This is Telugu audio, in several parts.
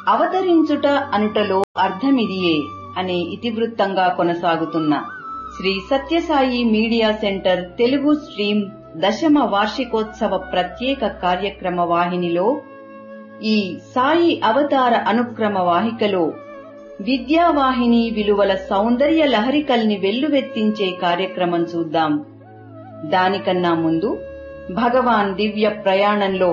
అవతరించుట అనుటలో అర్థమిదియే అనే ఇతివృత్తంగా కొనసాగుతున్న Shri Sathya Sai media centre Telugu stream 10వ వార్షికోత్సవ ప్రత్యేక కార్యక్రమ వాహినిలో ఈ సాయి అవతార అనుక్రమ వాహికలో విద్యావాహిని విలువల సౌందర్య లహరికల్ని వెల్లువెత్తించే కార్యక్రమం చూద్దాం. దానికన్నా ముందు భగవాన్ దివ్య ప్రయాణంలో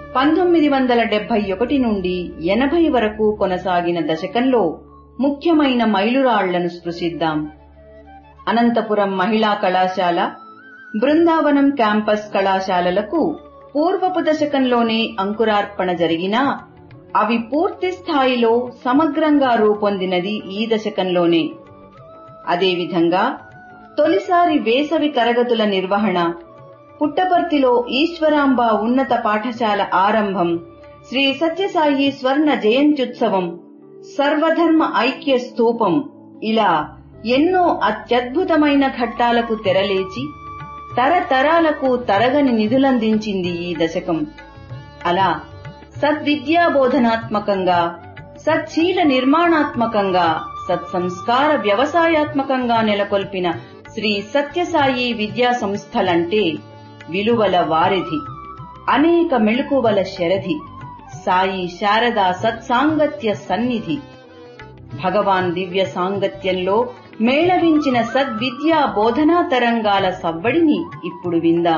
1971 నుండి 80 వరకు కొనసాగిన దశకంలో ముఖ్యమైన మైలురాళ్లను స్పృశిద్దాం. అనంతపురం మహిళా కళాశాల, బృందావనం క్యాంపస్ కళాశాలలకు పూర్వపు దశకంలోనే అంకురార్పణ జరిగినా అవి పూర్తి స్థాయిలో సమగ్రంగా రూపొందినది ఈ దశకంలోనే. అదేవిధంగా తొలిసారి వేసవి తరగతుల నిర్వహణ, పుట్టపర్తిలో ఈశ్వరాంబ ఉన్నత పాఠశాల ఆరంభం, శ్రీ సత్యసాయి స్వర్ణ జయంత్యుత్సవం, సర్వధర్మ ఐక్య స్తూపం, ఇలా ఎన్నో అత్యద్భుతమైన ఘట్టాలకు తెరలేచి తరతరాలకు తరగని నిధులందించింది ఈ దశకం. అలా సద్విద్యాబోధనాత్మకంగా, సచ్చీల నిర్మాణాత్మకంగా, సత్సంస్కార వ్యవసాయాత్మకంగా నెలకొల్పిన శ్రీ సత్యసాయి విద్యా సంస్థలంటే విలువల వారిధి, అనేక మెళుకువల శరధి, సాయి శారదా సత్సాంగత్య సన్నిధి. భగవాన్ దివ్య సాంగత్యంలో మేళవించిన సద్విద్యా బోధనా తరంగాల సవ్వడిని ఇప్పుడు విందాం.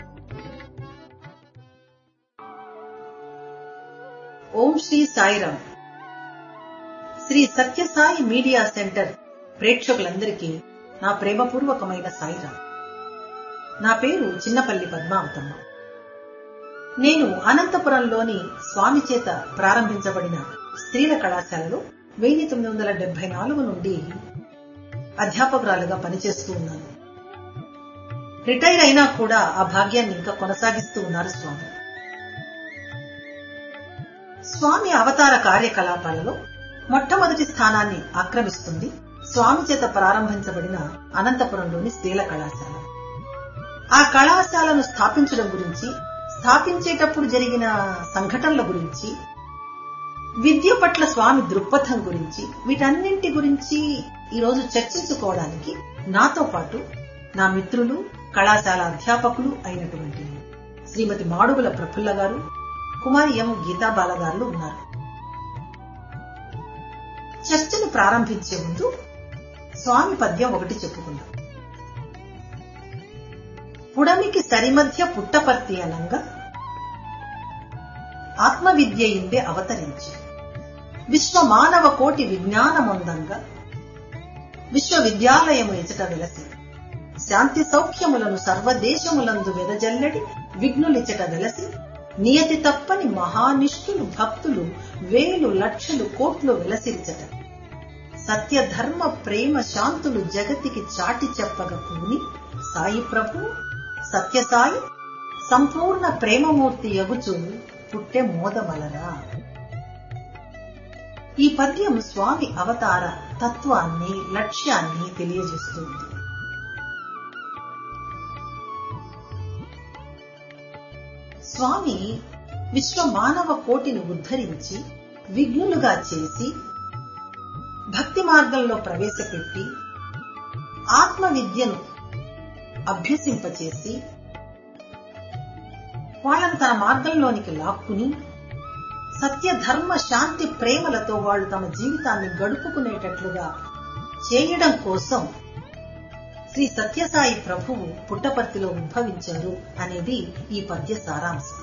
ఓం శ్రీ సాయిరామ్. శ్రీ సత్యసాయి మీడియా సెంటర్ ప్రేక్షకులందరికీ నా ప్రేమపూర్వకమైన సాయిరామ్. నా పేరు చిన్నపల్లి పద్మావతమ్మ. నేను అనంతపురంలోని స్వామి చేత ప్రారంభించబడిన స్త్రీల కళాశాలలో 1974 నుండి అధ్యాపకురాలుగా పనిచేస్తూ ఉన్నాను. రిటైర్ అయినా కూడా ఆ భాగ్యాన్ని ఇంకా కొనసాగిస్తూ ఉన్నారు స్వామి. స్వామి అవతార కార్యకలాపాలలో మొట్టమొదటి స్థానాన్ని ఆక్రమిస్తుంది స్వామి చేత ప్రారంభించబడిన అనంతపురంలోని స్త్రీల కళాశాల. ఆ కళాశాలను స్థాపించడం గురించి, స్థాపించేటప్పుడు జరిగిన సంఘటనల గురించి, విద్య పట్ల స్వామి దృక్పథం గురించి, వీటన్నింటి గురించి ఈరోజు చర్చించుకోవడానికి నాతో పాటు నా మిత్రులు, కళాశాల అధ్యాపకులు అయినటువంటి శ్రీమతి మాడుగుల ప్రఫుల్ల గారు, కుమారి ఎం గీతాబాల గారు ఉన్నారు. చర్చను ప్రారంభించే ముందు స్వామి పద్యం ఒకటి చెప్పుకుందాం. పుడమికి సరిమధ్య పుట్టపర్తి అనంగా ఆత్మవిద్య ఇందే అవతరించి, విశ్వమానవ కోటి విజ్ఞానమొందంగా విశ్వవిద్యాలయము ఎచట వెలసి, శాంతి సౌఖ్యములను సర్వదేశములందు వెదజల్లడి విఘ్నులిచట వెలసి, నియతి తప్పని మహానిష్ఠులు భక్తులు వేలు లక్షలు కోట్లు వెలసిరిచట, సత్యధర్మ ప్రేమ శాంతులు జగతికి చాటి చెప్పగ పూని సాయి ప్రభు సత్యసాయి సంపూర్ణ ప్రేమమూర్తి యగుచు పుట్టె మోదమలరా. ఈ పద్యం స్వామి అవతార తత్వాన్ని, లక్ష్యాన్ని తెలియజేస్తుంది. స్వామి విశ్వమానవ కోటిని ఉద్ధరించి, విఘ్నులుగా చేసి, భక్తి మార్గంలో ప్రవేశపెట్టి, ఆత్మ విద్యను అభ్యసింపచేసి, వాళ్ళను తన మార్గంలోనికి లాక్కుని, సత్యధర్మ శాంతి ప్రేమలతో వాళ్ళు తమ జీవితాన్ని గడుపుకునేటట్లుగా చేయడం కోసం శ్రీ సత్యసాయి ప్రభువు పుట్టపర్తిలో ఉద్భవించారు అనేది ఈ పద్య సారాంశం.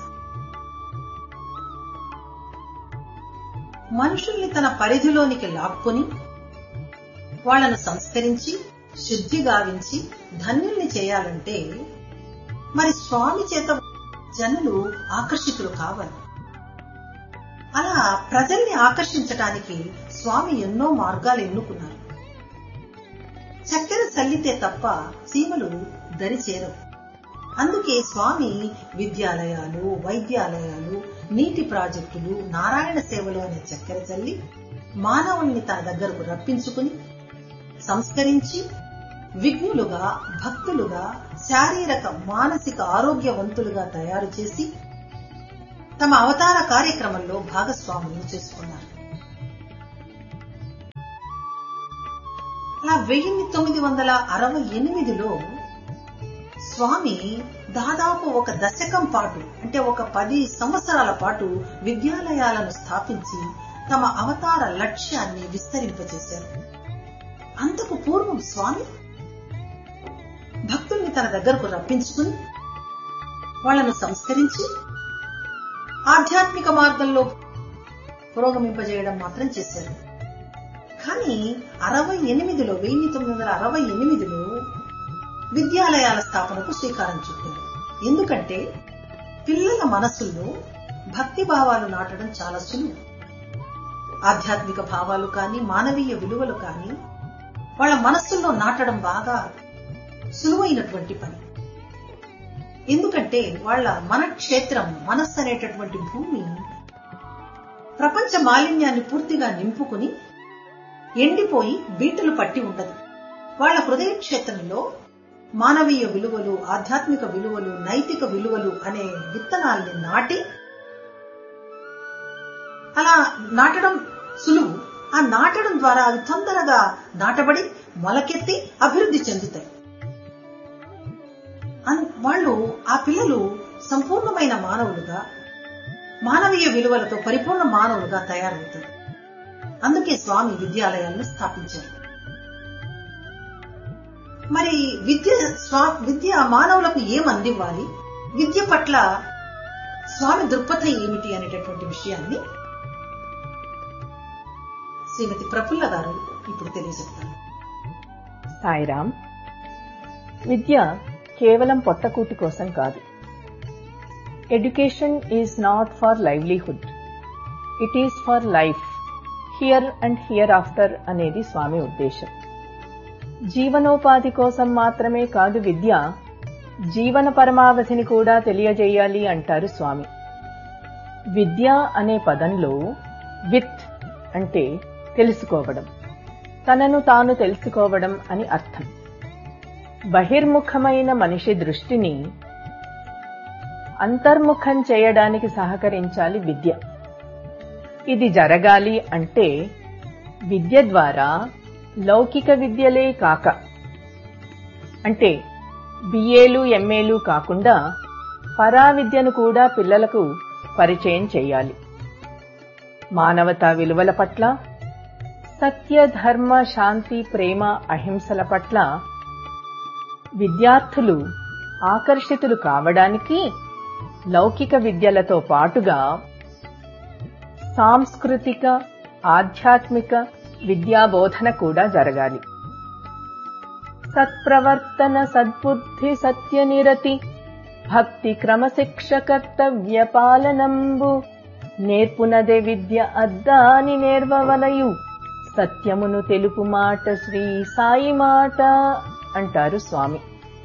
మనుషుల్ని తన పరిధిలోనికి లాక్కుని, వాళ్లను సంస్కరించి, శుద్ధి గావించి, ధన్యుల్ని చేయాలంటే మరి స్వామి చేత జనులు ఆకర్షితులు కావాలి. అలా ప్రజల్ని ఆకర్షించటానికి స్వామి ఎన్నో మార్గాలు ఎన్నుకున్నారు. చక్కెర చల్లితే తప్ప సీమలు దరి చేరవు. అందుకే స్వామి విద్యాలయాలు, వైద్యాలయాలు, నీటి ప్రాజెక్టులు, నారాయణ సేవలు అనే చక్కెర చల్లి మానవుల్ని తన దగ్గరకు రప్పించుకుని, సంస్కరించి, విఘ్నులుగా, భక్తులుగా, శారీరక మానసిక ఆరోగ్యవంతులుగా తయారు చేసి తమ అవతార కార్యక్రమంలో భాగస్వాములను చేసుకున్నారు. అలా 1968లో స్వామి దాదాపు ఒక దశకం పాటు, అంటే ఒక 10 సంవత్సరాల పాటు విద్యాలయాలను స్థాపించి తమ అవతార లక్ష్యాన్ని విస్తరింపచేశారు. అంతకు పూర్వం స్వామి భక్తుల్ని తన దగ్గరకు రప్పించుకుని వాళ్లను సంస్కరించి ఆధ్యాత్మిక మార్గంలో పురోగమింపజేయడం మాత్రం చేశారు. కానీ 1968లో విద్యాలయాల స్థాపనకు శ్రీకారం చుట్టారు. ఎందుకంటే పిల్లల మనసుల్లో భక్తి భావాలు నాటడం చాలా సులువు. ఆధ్యాత్మిక భావాలు కానీ మానవీయ విలువలు కానీ వాళ్ళ మనస్సుల్లో నాటడం బాగా సులువైనటువంటి పని. ఎందుకంటే వాళ్ళ మనక్షేత్రం, మనస్సు అనేటటువంటి భూమి ప్రపంచ మాలిన్యాన్ని పూర్తిగా నింపుకుని ఎండిపోయి బీటలు పట్టి ఉండదు. వాళ్ళ హృదయ క్షేత్రంలో మానవీయ విలువలు, ఆధ్యాత్మిక విలువలు, నైతిక విలువలు అనే విత్తనాల్ని నాటి, అలా నాటడం సులువు. ఆ నాటడం ద్వారా అవి తొందరగా నాటబడి మొలకెత్తి అభివృద్ధి చెందుతాయి. వాళ్ళు, ఆ పిల్లలు సంపూర్ణమైన మానవులుగా, మానవీయ విలువలతో పరిపూర్ణ మానవులుగా తయారవుతారు. అందుకే స్వామి విద్యాలయాలను స్థాపించారు. మరి విద్య మానవులకు ఏం అందివ్వాలి, విద్య పట్ల స్వామి దృక్పథం ఏమిటి అనేటటువంటి విషయాన్ని శ్రీమతి ప్రఫుల్ల గారు ఇప్పుడు తెలియజెప్తారు. సాయిరామ్. విద్య కేవలం పొట్టకూటి కోసం కాదు. Education is not for livelihood, it is for life, here and here after అనేది స్వామి ఉద్దేశం. జీవనోపాధి కోసం మాత్రమే కాదు విద్య, జీవన పరమావధిని కూడా తెలియజేయాలి అంటారు స్వామి. విద్య అనే పదంలో విత్ అంటే తెలుసుకోవడం, తనను తాను తెలుసుకోవడం అని అర్థం. బహిర్ముఖమైన మనిషి దృష్టిని అంతర్ముఖం చేయడానికి సహకరించాలి విద్య. ఇది జరగాలి అంటే విద్య ద్వారా లౌకిక విద్యలే కాక, అంటే బిఏలు ఎంఏలు కాకుండా పరావిద్యను కూడా పిల్లలకు పరిచయం చేయాలి. మానవతా విలువల పట్ల, సత్య ధర్మ శాంతి ప్రేమ అహింసల పట్ల విద్యార్థులు ఆకర్షితులు కావడానికి లౌకిక విద్యలతో పాటుగా సాంస్కృతిక, ఆధ్యాత్మిక విద్యాబోధన కూడా జరగాలి. సత్ప్రవర్తన, సద్బుద్ధి, సత్యనిరతి, భక్తి క్రమశిక్ష కర్తవ్య పాలనంబు నేర్పునదే విద్య అద్దాని నేర్వవలయు, సత్యమును తెలుపు మాట శ్రీ సాయి మాట అంటారు స్వామి.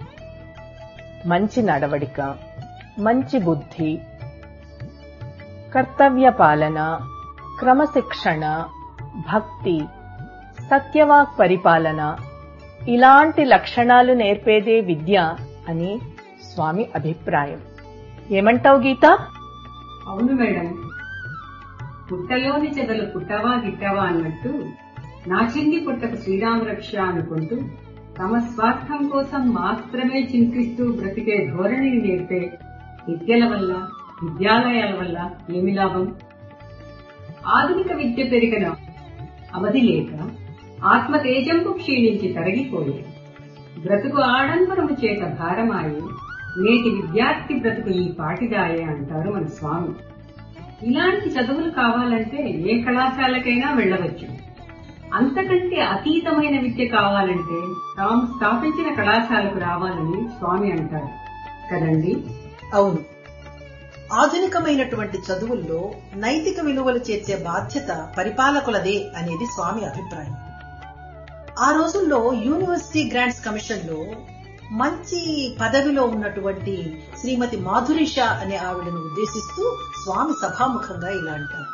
మంచి నడవడిక, మంచి బుద్ధి, కర్తవ్య పాలన, క్రమశిక్షణ, భక్తి, సత్యవాక్ పరిపాలన, ఇలాంటి లక్షణాలు నేర్పేదే విద్య అని స్వామి అభిప్రాయం. ఏమంటావు గీత? అవును మేడం. పుట్టలోని చెదలు పుట్టవా గిట్టవా అన్నట్టు నా చిన్ని పుట్టకు శ్రీరామరక్ష అనుకుంటూ తమ స్వార్థం కోసం మాత్రమే చింతిస్తూ బ్రతికే ధోరణిని నేర్పే విద్యల వల్ల, విద్యాలయాల వల్ల ఏమి లాభం? ఆధునిక విద్య పెరిగిన అవధి లేక ఆత్మ తేజంపు క్షీణించి తరగిపోయి బ్రతుకు ఆడంబరము చేత భారమాయి నేటి విద్యార్థి బ్రతుకు ఈ పాటిదాయే అంటారు మన స్వామి. ఇలాంటి చదువులు కావాలంటే ఏ కళాశాలకైనా వెళ్లవచ్చు. అంతకంటే అతీతమైన విద్య కావాలంటే తాము స్థాపించిన కళాశాలకు రావాలని స్వామి అంటారు కదండి? అవును. ఆధునికమైనటువంటి చదువుల్లో నైతిక విలువలు చేర్చే బాధ్యత పరిపాలకులదే అనేది స్వామి అభిప్రాయం. ఆ రోజుల్లో యూనివర్సిటీ గ్రాంట్స్ కమిషన్ లో మంచి పదవిలో ఉన్నటువంటి శ్రీమతి మాధురీషా అనే ఆవిడను ఉద్దేశిస్తూ స్వామి సభాముఖంగా ఇలా అంటారు: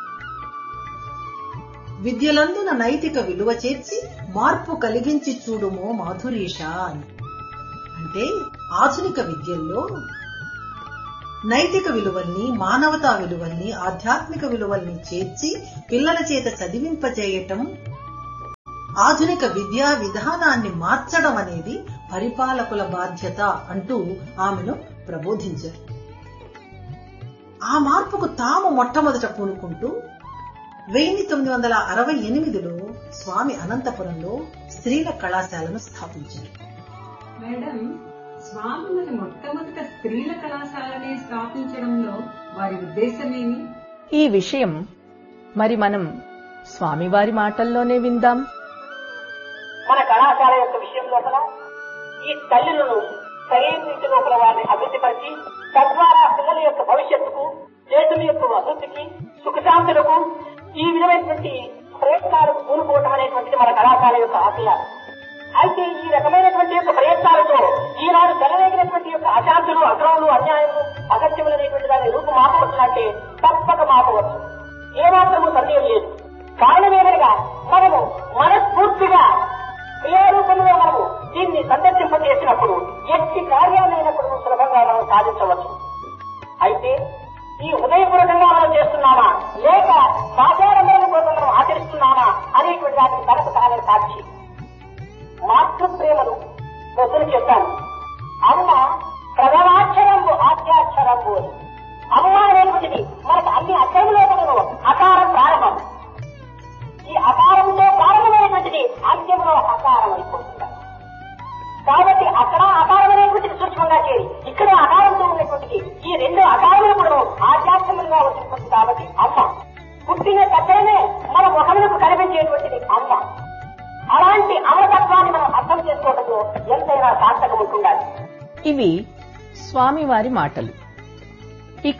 విద్యలందున నైతిక విలువ చేర్చి మార్పు కలిగించి చూడుమో మాధురీషా అని. అంటే ఆధునిక విద్యల్లో నైతిక విలువల్ని, మానవతా విలువల్ని, ఆధ్యాత్మిక విలువల్ని చేర్చి పిల్లల చేత చదివింపజేయటం ఆధునిక విద్యా విధానాన్ని మార్చడం అనేది పరిపాలకుల బాధ్యత అంటూ ఆమెను ప్రబోధించారు. ఆ మార్పుకు తాము మొట్టమొదట పూనుకుంటూ 1968లో స్వామి అనంతపురంలో స్త్రీల కళాశాలను స్థాపించారు. మేడం, స్వామి మరి మొట్టమొదట స్త్రీల కళాశాలని స్థాపించడంలో వారి ఉద్దేశమేమి? ఈ విషయం మరి మనం స్వామివారి మాటల్లోనే విందాం. మన కళాశాల యొక్క విషయం లోపల ఈ తల్లులను సరైన రీతి లోపల వారిని అభివృద్ధిపరిచి తద్వారా పిల్లల యొక్క భవిష్యత్తుకు, దేశం యొక్క అభివృద్ధికి, సుఖశాంతులకు ఈ విధమైనటువంటి ప్రయత్నాలకు పూనుకోవటం అనేటువంటిది మన కళాశాల యొక్క ఆశయాలు. అయితే ఈ రకమైనటువంటి యొక్క ప్రయత్నాలతో ఈనాడు తెలవేగినటువంటి యొక్క అశాంతులు, అక్రమాలు, అన్యాయము, అసత్యములు అనేటువంటి దాని రూపం మాపవచ్చునంటే తప్పక మాపవచ్చు. ఏమాత్రము సందేహం లేదు. కారణమేమనగా మనము మనస్ఫూర్తిగా క్రియారూపంలో మనము దీన్ని సందర్శింపజేసినప్పుడు ఎట్టి కార్యాలైనప్పుడు సులభంగా మనం సాధించవచ్చు. అయితే ఈ హృదయపూర్వకంగా మనం చేస్తున్నామా లేక సాధారణమైన కోసం మనం ఆచరిస్తున్నామా అనేటువంటి వాటిని తనకు తానే సాక్షి. మాతృప్రేమను ప్రజలు చెప్పాను. అమ్మ ప్రథమాక్షరంబు ఆద్యాక్షరంబు అని. అమ్మ అనేటువంటిది మనకు అన్ని అక్షరములో అకారం ప్రారంభం. ఈ అకారంతో ప్రారంభమైనటువంటిది అంత్యంలో అకారం అయిపోతుంది. కాబట్టి అక్కడ అకారం అనేటువంటిది సూక్ష్మంగా చేరి ఇక్కడ అకారంతో ఉన్నటువంటిది ఈ రెండు అకారములు కూడా ఆధ్యాత్మికంగా వచ్చినటువంటి కాబట్టి అమ్మ పుట్టిన దగ్గరనే మన ముఖములకు కనిపించేటువంటిది అమ్మ. అలాంటి అమరతత్వాన్ని మనం అర్థం చేసుకోవడంలో ఎంతైనా సార్థకం ఉంటుండాలి. ఇవి స్వామివారి మాటలు. ఇక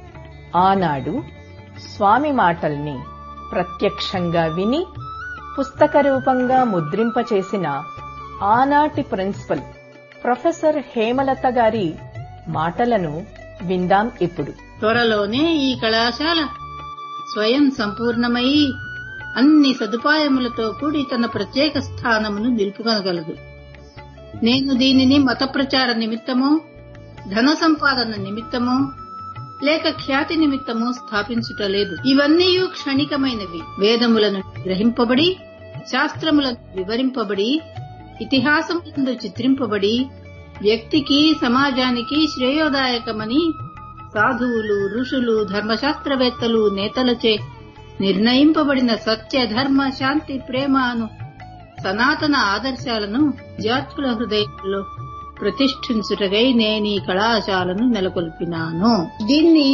ఆనాడు స్వామి మాటల్ని ప్రత్యక్షంగా విని పుస్తక రూపంగా ముద్రింపచేసిన ఆనాటి ప్రిన్సిపల్ ప్రొఫెసర్ హేమలత గారి మాటలను విందాం ఇప్పుడు. త్వరలోనే ఈ కళాశాల స్వయం సంపూర్ణమై అన్ని సదుపాయములతో కూడి తన ప్రత్యేక స్థానమును నిలుపుకొనగలదు. నేను దీనిని మత ప్రచార నిమిత్తమో, ధన సంపాదన నిమిత్తమో, లేక ఖ్యాతి నిమిత్తమో స్థాపించుటలేదు. ఇవన్నీ క్షణికమైనవి. వేదములను గ్రహింపబడి, శాస్త్రములను వివరింపబడి, ఇతిహాసములందు చిత్రింపబడి, వ్యక్తికి సమాజానికి శ్రేయోదాయకమని సాధువులు, ఋషులు, ధర్మశాస్త్రవేత్తలు, నేతలచే నిర్ణయింపబడిన సత్య, ధర్మ, శాంతి, ప్రేమ అను సనాతన ఆదర్శాలను విద్యార్థుల హృదయాల్లో ప్రతిష్ఠించుటకై నేను ఈ కళాశాలను నెలకొల్పినాను. దీన్ని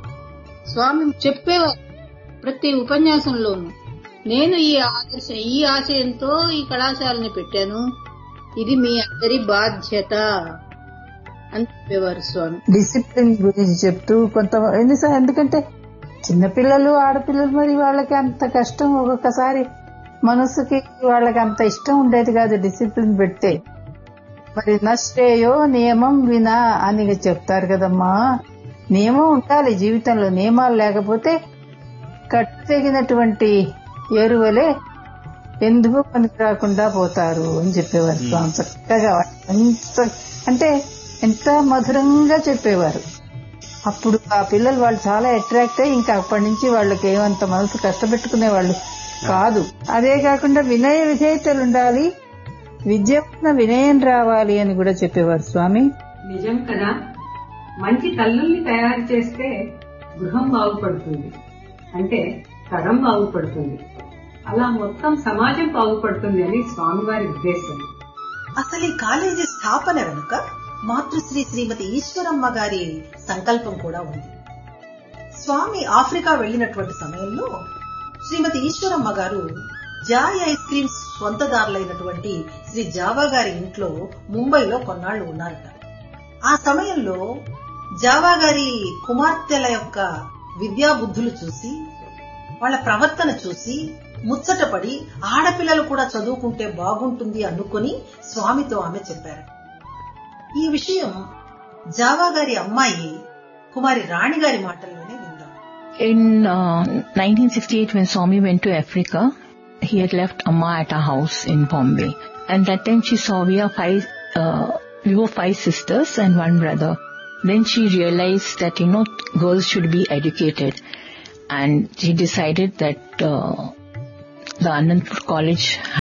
స్వామి చెప్పేవారు ప్రతి ఉపన్యాసంలోనూ. నేను ఈ ఆశయంతో ఈ కళాశాలని పెట్టాను, ఇది మీ అందరి బాధ్యత అని చెప్పేవారు స్వామి. డిసిప్లిన్ గురించి చెప్తూ ఎందుకంటే చిన్నపిల్లలు, ఆడపిల్లలు, మరి వాళ్ళకి అంత కష్టం, ఒక్కొక్కసారి మనసుకి వాళ్ళకి అంత ఇష్టం ఉండేది కాదు డిసిప్లిన్ పెడితే. మరి నష్టేయో నియమం వినా అని చెప్తారు కదమ్మా. నియమం ఉండాలి జీవితంలో. నియమాలు లేకపోతే కట్టు తెగినటువంటి ఏరువలే ఎందుకు పనికి రాకుండా పోతారు అని చెప్పేవారు స్వామి. చక్కగా ఎంత మధురంగా చెప్పేవారు. అప్పుడు ఆ పిల్లలు వాళ్ళు చాలా అట్రాక్ట్ అయ్యి ఇంకా అప్పటి నుంచి వాళ్ళకి ఏమంత మనసు కష్టపెట్టుకునేవాళ్ళు కాదు. అదే కాకుండా వినయ విధేయతలు ఉండాలి, విద్య వినయం రావాలి అని కూడా చెప్పేవారు స్వామి. నిజం కదా. మంచి తల్లుల్ని తయారు చేస్తే గృహం బాగుపడుతుంది, అంటే తరం బాగుపడుతుంది, అలా మొత్తం సమాజం బాగుపడుతుంది అని స్వామివారి ఉద్దేశం. అసలు ఈ కాలేజీ స్థాపన వెనుక మాతృశ్రీ శ్రీమతి ఈశ్వరమ్మ గారి సంకల్పం కూడా ఉంది. స్వామి ఆఫ్రికా వెళ్లినటువంటి సమయంలో శ్రీమతి ఈశ్వరమ్మ గారు Joy ice creams స్వంతదారులైనటువంటి Shri Java గారి ఇంట్లో ముంబైలో కొన్నాళ్లు ఉన్నారట. ఆ సమయంలో జావా గారి కుమార్తెల యొక్క విద్యాబుద్ధులు చూసి, వాళ్ళ ప్రవర్తన చూసి ముచ్చటపడి ఆడపిల్లలు కూడా చదువుకుంటే బాగుంటుంది అనుకుని స్వామితో ఆమె చెప్పారు. ఈ విషయం జావా గారి అమ్మాయి కుమారి రాణి గారి మాటల్లోనే విందాం. In 1968, when Swami went to Africa, he had left Amma at our house in Bombay. And that time she saw we were 5 sisters and 1 brother. Then she realized that, girls should be educated. And she decided that the Anandpur College had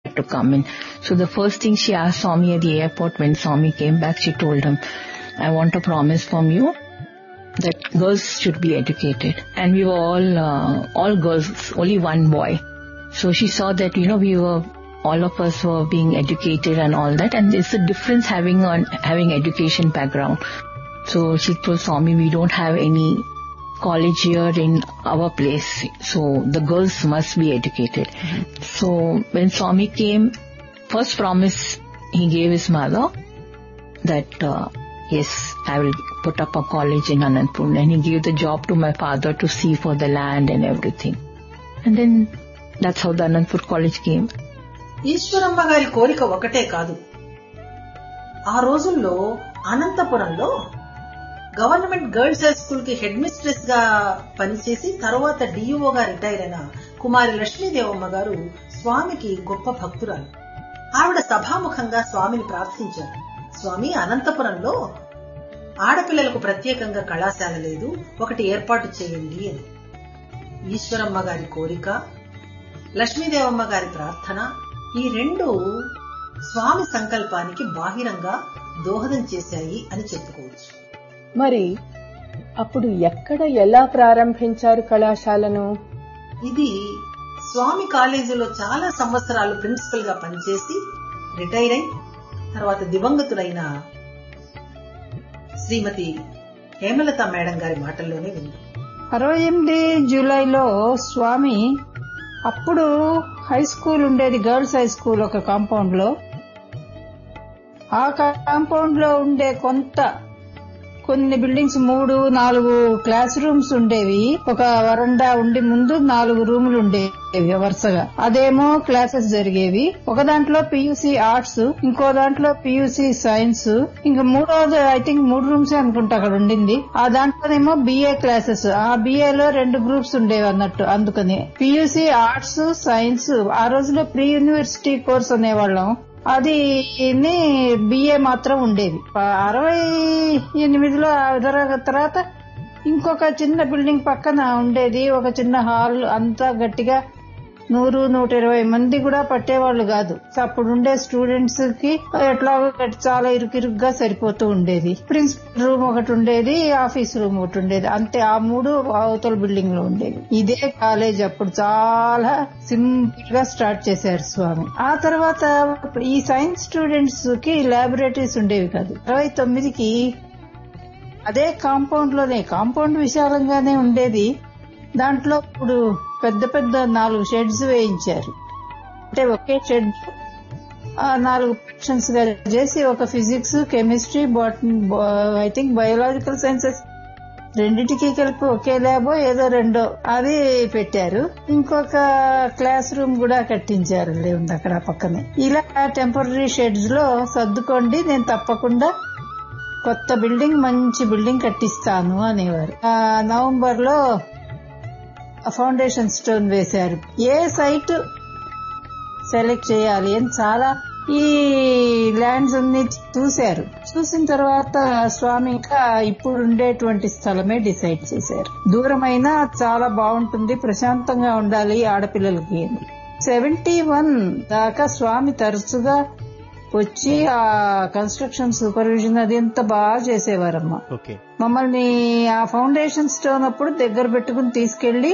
to come in. So the first thing she asked Swami at the airport when Swami came back, she told him, I want a promise from you that girls should be educated. And we were all girls, only one boy. So she saw that, all of us were being educated and all that. And it's a difference having education background. So she told Swami, we don't have any college here in our place, so the girls must be educated. So when Swami came, first promise he gave his mother that yes, I will put up a college in Anandpur, and he gave the job to my father to see for the land and everything. And then that's how the Anandpur college came. Eshwaramma గారి కోరిక ఒకటే కాదు. ఆ రోజుల్లో అనంతపురంలో గవర్నమెంట్ గర్ల్స్ హై స్కూల్ కి హెడ్ మిస్ట్రెస్ గా పనిచేసి తర్వాత డిఈఓగా రిటైర్ అయిన కుమారి లక్ష్మీదేవమ్మ గారు స్వామికి గొప్ప భక్తురాలు. ఆవిడ సభాముఖంగా స్వామిని ప్రార్థించారు, స్వామి, అనంతపురంలో ఆడపిల్లలకు ప్రత్యేకంగా కళాశాల లేదు, ఒకటి ఏర్పాటు చేయండి అని. ఈశ్వరమ్మ గారి కోరిక, లక్ష్మీదేవమ్మ గారి ప్రార్థన, ఈ రెండు స్వామి సంకల్పానికి బాహిరంగా దోహదం చేశాయి అని చెప్పుకోవచ్చు. మరి అప్పుడు ఎక్కడ ఎలా ప్రారంభించారు కళాశాలను? ఇది స్వామి కాలేజీలో చాలా సంవత్సరాలు ప్రిన్సిపల్ గా పనిచేసి రిటైర్ అయి తర్వాత దివంగతులైన శ్రీమతి హేమలత మేడం గారి మాటల్లోనే వింది. 68 జూలైలో స్వామి అప్పుడు హై స్కూల్ ఉండేది, గర్ల్స్ హై స్కూల్ ఒక కాంపౌండ్ లో. ఆ కాంపౌండ్ లో ఉండే కొన్ని బిల్డింగ్స్ 3-4 క్లాస్ రూమ్స్ ఉండేవి. ఒక వరండా ఉండి ముందు 4 రూములు ఉండేవి వరుసగా. అదేమో క్లాసెస్ జరిగేవి. ఒక దాంట్లో పియూసీ ఆర్ట్స్, ఇంకో దాంట్లో పియూసీ సైన్స్, ఇంకా మూడోది ఐ థింక్ 3 రూమ్స్ అనుకుంటా అక్కడ ఉండింది. ఆ దాంట్లోనేమో బిఏ క్లాసెస్. ఆ బిఏలో 2 గ్రూప్స్ ఉండేవి అన్నట్టు. అందుకని పియూసీ ఆర్ట్స్, సైన్స్. ఆ రోజులో ప్రీ యూనివర్సిటీ కోర్స్ అనేవాళ్ళం. అది బిఏ మాత్రం ఉండేది. 68లో తర్వాత ఇంకొక చిన్న బిల్డింగ్ పక్కన ఉండేది ఒక చిన్న హాల్. అంతా గట్టిగా 100-120 మంది కూడా పట్టేవాళ్లు కాదు. అప్పుడు ఉండే స్టూడెంట్స్ కి ఎట్లాగో చాలా ఇరుకిరుగ్గా సరిపోతూ ఉండేది. ప్రిన్సిపల్ రూమ్ ఒకటి ఉండేది, ఆఫీస్ రూమ్ ఒకటి ఉండేది, అంతే. ఆ 3 అవతల బిల్డింగ్ లో ఉండేవి. ఇదే కాలేజ్ అప్పుడు చాలా సింపుల్ గా స్టార్ట్ చేశారు స్వామి. ఆ తర్వాత ఈ సైన్స్ స్టూడెంట్స్ కి ల్యాబొరేటరీస్ ఉండేవి కాదు. 69కి అదే కాంపౌండ్ లోనే, కాంపౌండ్ విశాలంగానే ఉండేది. దాంట్లో ఇప్పుడు పెద్ద 4 షెడ్స్ వేయించారు. అంటే ఒకే షెడ్ 4 సెక్షన్స్ గా చేసి ఒక physics, chemistry, I think biological sciences రెండింటికి కలిపి ఒకే ల్యాబో ఏదో రెండో అది పెట్టారు. ఇంకొక క్లాస్ రూమ్ కూడా కట్టించారు ఉంది అక్కడ పక్కనే. ఇలా టెంపరరీ షెడ్స్ లో సర్దుకోండి, నేను తప్పకుండా కొత్త బిల్డింగ్, మంచి బిల్డింగ్ కట్టిస్తాను అనేవారు. నవంబర్ లో ఫౌండేషన్ స్టోన్ వేశారు. ఏ సైట్ సెలెక్ట్ చేయాలి అని చాలా ఈ ల్యాండ్స్ అన్ని చూశారు. చూసిన తర్వాత స్వామి ఇంకా ఇప్పుడు ఉండేటువంటి స్థలమే డిసైడ్ చేశారు. దూరమైనా చాలా బాగుంటుంది, ప్రశాంతంగా ఉండాలి ఆడపిల్లలకి. 71 దాకా స్వామి తరచుగా వచ్చి ఆ కన్స్ట్రక్షన్ సూపర్విజన్ అది ఎంత బాగా చేసేవారమ్మా. మమ్మల్ని ఆ ఫౌండేషన్ స్టోన్ అప్పుడు దగ్గర పెట్టుకుని తీసుకెళ్లి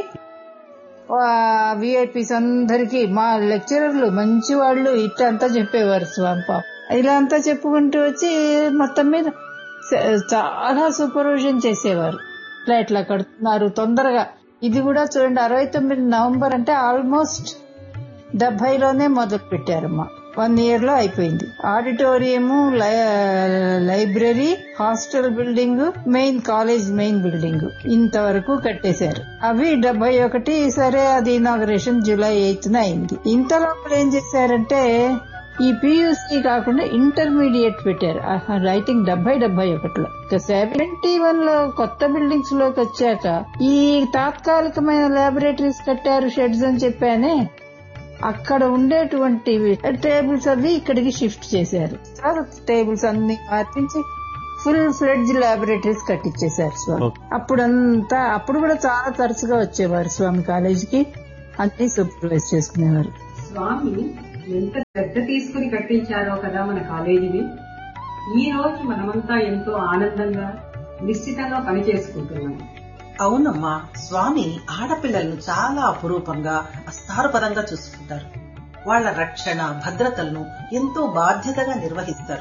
విఐపీస్ అందరికి, మా లెక్చరర్లు మంచి వాళ్ళు ఇట్లంతా చెప్పేవారు స్వామి. పాప ఇలా అంతా చెప్పుకుంటూ వచ్చి మొత్తం మీద చాలా సూపర్విజన్ చేసేవారు. ఇట్లా కడుతున్నారు తొందరగా. ఇది కూడా చూడండి, 69 నవంబర్ అంటే ఆల్మోస్ట్ 70లోనే మొదలు పెట్టారమ్మా. 1 year లో అయిపోయింది. Auditorium, library, hostel building, main college main building ఇంతవరకు కట్టేశారు. అవి 71. సరే, అది ఇనాగరేషన్ July 8న అయింది. ఇంతలో ఏం చేశారంటే ఈ పియూసీ కాకుండా ఇంటర్మీడియట్ పెట్టారు. I think 70-71లో. 71లో కొత్త బిల్డింగ్స్ లోకి వచ్చాక ఈ తాత్కాలికమైన ల్యాబొరేటరీస్ కట్టారు, షెడ్స్ అని చెప్పానే. అక్కడ ఉండేటువంటి టేబుల్స్ అవి ఇక్కడికి షిఫ్ట్ చేశారు. టేబుల్స్ అన్ని మార్పించి ఫుల్ ఫ్లెడ్జ్ ల్యాబొరేటరీస్ కట్టించేశారు స్వామి. అప్పుడు కూడా చాలా తరచుగా వచ్చేవారు స్వామి కాలేజీకి, అన్ని సూపర్వైజ్ చేసుకునేవారు. స్వామి ఎంత శ్రద్ధ తీసుకుని కట్టించారో కదా మన కాలేజీని. ఈ రోజు మనమంతా ఎంతో ఆనందంగా నిశ్చితంగా పని చేసుకుంటున్నాం. అవునమ్మా, స్వామి ఆడపిల్లలను చాలా అపురూపంగా అస్తారపదంగా చూసుకుంటారు. వాళ్ల రక్షణ భద్రతలను ఎంతో బాధ్యతగా నిర్వహిస్తారు.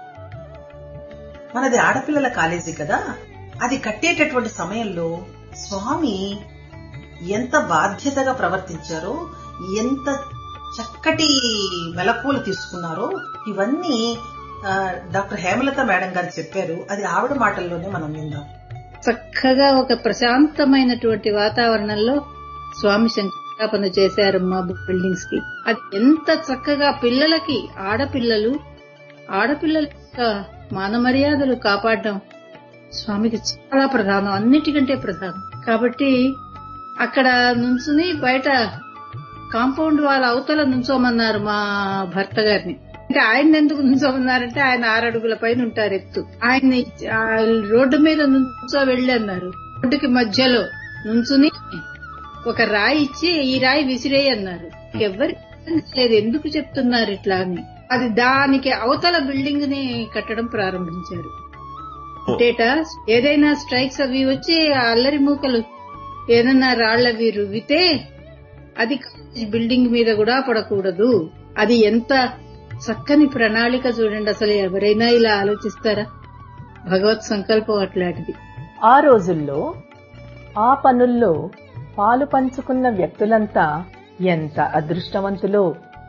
మనది ఆడపిల్లల కాలేజీ కదా, అది కట్టేటటువంటి సమయంలో స్వామి ఎంత బాధ్యతగా ప్రవర్తించారో, ఎంత చక్కటి మెలకువలు తీసుకున్నారో ఇవన్నీ డాక్టర్ హేమలత మేడం గారు చెప్పారు. అది ఆవిడ మాటల్లోనే మనం విందాం. చక్కగా ఒక ప్రశాంతమైనటువంటి వాతావరణంలో స్వామి శంకుస్థాపన చేశారు మా బిల్డింగ్స్ కి. అది ఎంత చక్కగా పిల్లలకి, ఆడపిల్లల యొక్క మాన మర్యాదలు కాపాడడం స్వామికి చాలా ప్రధానం, అన్నిటికంటే ప్రధానం. కాబట్టి అక్కడ నుంచుని బయట కాంపౌండ్ వాళ్ళ అవతల నుంచోమన్నారు మా భర్త గారిని. అంటే ఆయన ఎందుకు నుంచోమన్నారంటే ఆయన 6 అడుగుల పైన ఉంటారు ఎత్తు. ఆయన్ని రోడ్డు మీద నుంచో వెళ్ళి అన్నారు. రోడ్డుకి మధ్యలో నుంచుని ఒక రాయి ఇచ్చి ఈ రాయి విసిరేయి అన్నారు. ఎవరికి లేదు ఎందుకు చెప్తున్నారు ఇట్లా అని. అది దానికి అవతల బిల్డింగ్ ని కట్టడం ప్రారంభించారు. ఏదైనా స్ట్రైక్స్ అవి వచ్చి అల్లరి మూకలు ఏదన్నా రాళ్లవి రువ్వితే అది బిల్డింగ్ మీద కూడా పడకూడదు. అది ఎంత చక్కని ప్రణాళిక చూడండి. అసలు ఎవరైనా ఇలా ఆలోచిస్తారా? భగవత్ సంకల్పం అట్లాంటిది. ఆ రోజుల్లో ఆ పనుల్లో పాలు పంచుకున్న వ్యక్తులంతా ఎంత అదృష్టవంతులో.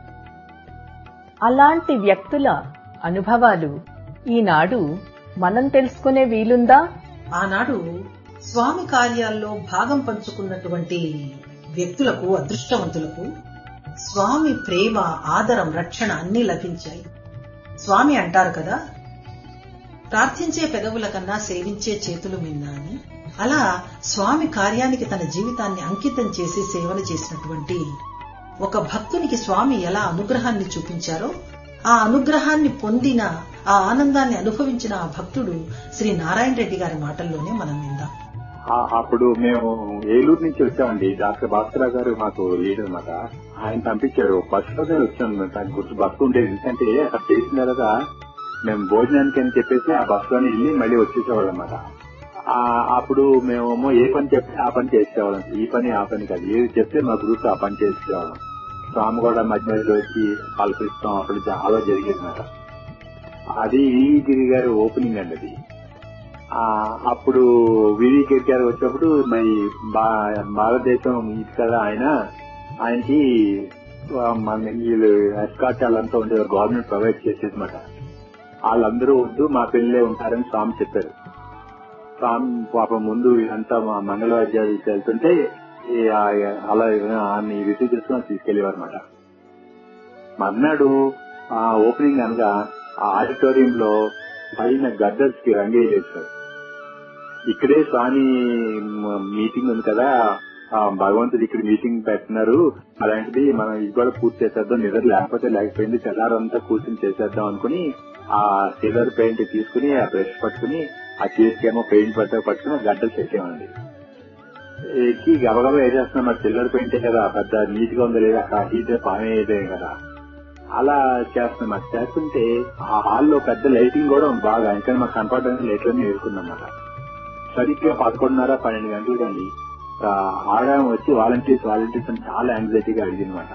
అలాంటి వ్యక్తుల అనుభవాలు ఈనాడు మనం తెలుసుకునే వీలుందా? ఆనాడు స్వామి కార్యాల్లో భాగం పంచుకున్నటువంటి వ్యక్తులకు, అదృష్టవంతులకు స్వామి ప్రేమ, ఆదరం, రక్షణ అన్నీ లభించాయి. స్వామి అంటారు కదా, ప్రార్థించే పెదవుల కన్నా సేవించే చేతులు మిన్నా అని. అలా స్వామి కార్యానికి తన జీవితాన్ని అంకితం చేసి సేవలు చేసినటువంటి ఒక భక్తునికి స్వామి ఎలా అనుగ్రహాన్ని చూపించారో, ఆ అనుగ్రహాన్ని పొందిన, ఆ ఆనందాన్ని అనుభవించిన ఆ భక్తుడు శ్రీ నారాయణ రెడ్డి గారి మాటల్లోనే మనం విందాం. అప్పుడు మేము ఏలూరు నుంచి వచ్చామండి. డాక్టర్ భాస్కర్ గారు మాకు లీడర్ అనమాట. ఆయన పంపించారు. బస్సులోనే వచ్చాము. దాని గురించి బస్సు ఉండేది. ఎందుకంటే అక్కడ చేసిన తర్వాత మేము భోజనానికి అని చెప్పేసి ఆ బస్సులోనే వెళ్ళి మళ్ళీ వచ్చేసేవాళ్ళం అనమాట. అప్పుడు మేమేమో ఏ పని చెప్తే ఆ పని చేసేవాళ్ళం. ఈ పని ఆ పని కాదు, ఏది చెప్తే మా గ్రూప్ ఆ పని చేసేవాళ్ళం. స్వామి కూడా మధ్య మధ్యలో వచ్చి పలకరిస్తాం. అప్పుడు చాలా జరిగేది అనమాట. అది గిరి గారి ఓపెనింగ్ అండి. అది అప్పుడు వివి గిరి గారు వచ్చినప్పుడు మరి భారతదేశం ఇది కదా, ఆయనకి వీళ్ళు ఎస్కాట్ వాళ్ళంతా ఉండేవారు. Government provide చేసేదన్నమాట. వాళ్ళందరూ వద్దు, మా పిల్లలే ఉంటారని స్వామి చెప్పారు. స్వామి పాపం ముందు అంతా మంగళవాద్యాలు వెళ్తుంటే అలా ఆమె రిసీవ్ చేసుకుని తీసుకెళ్లేవారు అనమాట. మర్నాడు ఓపెనింగ్ అనగా ఆ ఆడిటోరియంలో పైన గద్దర్స్ కి రంగేజ్ చేశారు. ఇక్కడే స్వామి మీటింగ్ ఉంది కదా, భగవంతుడు ఇక్కడ మీటింగ్ పెట్టినారు, అలాంటిది మనం ఇది కూడా పూర్తి చేసేద్దాం, నిద్ర లేకపోయింది, తెల్లారంతా కూర్చొని చేసేద్దాం అనుకుని ఆ సిల్వర్ పెయింట్ తీసుకుని ఆ బ్రష్ పట్టుకుని ఆ చేతికేమో పెయింట్ పట్టుకుని గడ్డలు చేసేవాడి. ఎక్కి గబగబా వేసేస్తున్నాం. మరి సిల్వర్ పెయింటే కదా, పెద్ద నీట్ గా ఉందో లేదా, హీటే పామే కదా, అలా చేస్తున్నాం. అది చేస్తుంటే ఆ హాల్లో పెద్ద లైటింగ్ కూడా బాగా, ఇంకా మాకు కనపడడానికి లైట్లన్నీ వేసుకున్నమాట. సరిగ్గా 11:30-12 గంటలు కానీ ఆడామ వచ్చి వాలంటీర్స్ అని చాలా యాంగ్జైటీగా అడిగిందన్నమాట.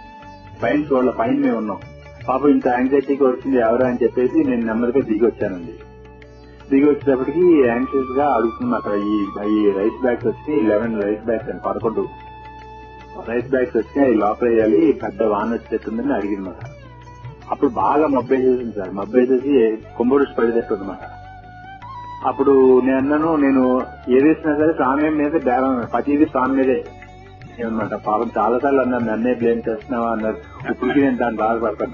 పైన మేము ఉన్నాం. పాపం ఇంత యాంగ్జైటీగా వచ్చింది ఎవరు అని చెప్పేసి నేను నెమ్మదిగా దిగి వచ్చానండి. దిగి వచ్చేటప్పటికి యాంగ్షియస్ గా అడుగుతున్నాం. అక్కడ ఈ రైస్ బ్యాగ్స్ వచ్చి 11 రైస్ బ్యాగ్స్ అని 11 రైస్ బ్యాగ్స్ వచ్చి అవి లోపల వేయాలి, పెద్ద వాన వచ్చేస్తుందని అడిగిందన్నమాట. అప్పుడు బాగా మబ్బేసేసింది సార్. మబ్బేసేసి కుంభరుషి పడేటట్టు అనమాట. అప్పుడు నేను అన్నాను, నేను ఏదేసినా సరే స్వామి మీద బేరం, ప్రతిదీ స్వామి మీదే అనమాట. పాపం చాలా సార్లు అన్నారు, నన్నే బ్లేమ్ చేస్తున్నావా అన్నారు. ఇప్పటికీ నేను దాన్ని బాధపడతాను.